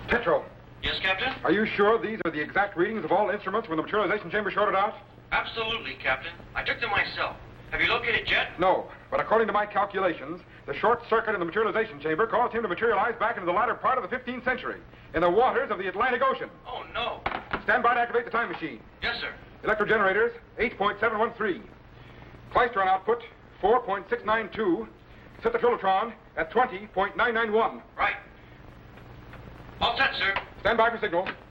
Petro. Yes, Captain? Are you sure these are the exact readings of all instruments when the materialization chamber shorted out? Absolutely, Captain. I took them myself. Have you located Jet? No, but according to my calculations, the short circuit in the materialization chamber caused him to materialize back into the latter part of the 15th century, in the waters of the Atlantic Ocean. Oh, no. Stand by to activate the time machine. Yes, sir. Electrogenerators, 8.713. Klystron output, 4.692. Set the Trilotron at 20.991. Right. All set, sir. Stand by for signal.